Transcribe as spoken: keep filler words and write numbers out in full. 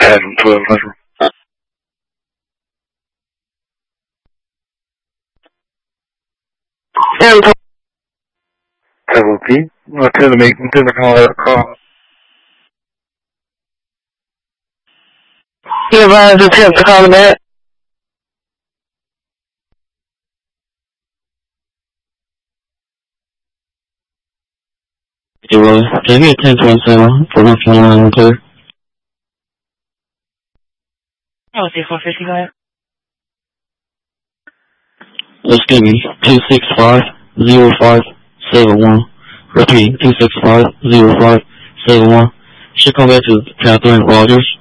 Adam twelve hundred. Adam twelve. Hello, Pete. I'll tell them make them tell them call out a call. Yeah, but I attempt to call them back. Zero. Give me a ten twenty-seven for North Carolina, clear. Oh, it's four fifty, go ahead. Just give me two six five zero five seven one. Repeat, two six five zero five seven one. Should come back to Catherine Rogers.